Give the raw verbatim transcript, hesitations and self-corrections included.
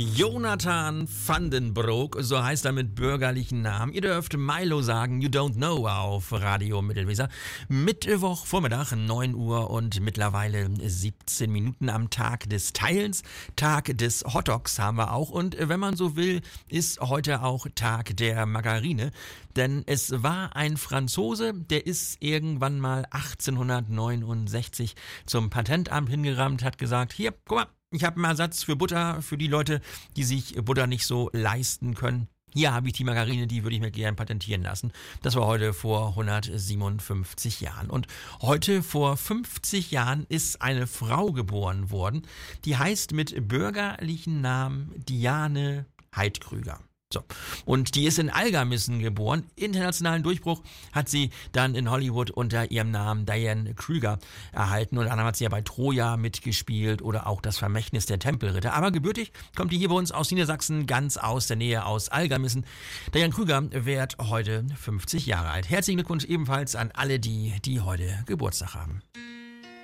Jonathan van den Broek, so heißt er mit bürgerlichen Namen. Ihr dürft Milo sagen, you don't know auf Radio Mittelweser. Mittwoch Vormittag, neun Uhr und mittlerweile siebzehn Minuten am Tag des Teilens. Tag des Hotdogs haben wir auch. Und wenn man so will, ist heute auch Tag der Margarine. Denn es war ein Franzose, der ist irgendwann mal achtzehnhundertneunundsechzig zum Patentamt hingerannt, hat gesagt, hier, guck mal, ich habe einen Ersatz für Butter, für die Leute, die sich Butter nicht so leisten können. Hier habe ich die Margarine, die würde ich mir gerne patentieren lassen. Das war heute vor hundertsiebenundfünfzig Jahren. Und heute vor fünfzig Jahren ist eine Frau geboren worden, die heißt mit bürgerlichen Namen Diane Heidkrüger. So. Und die ist in Algermissen geboren. Internationalen Durchbruch hat sie dann in Hollywood unter ihrem Namen Diane Krüger erhalten. Und dann hat sie ja bei Troja mitgespielt oder auch das Vermächtnis der Tempelritter. Aber gebürtig kommt die hier bei uns aus Niedersachsen, ganz aus der Nähe aus Algermissen. Diane Krüger wird heute fünfzig Jahre alt. Herzlichen Glückwunsch ebenfalls an alle die, die heute Geburtstag haben.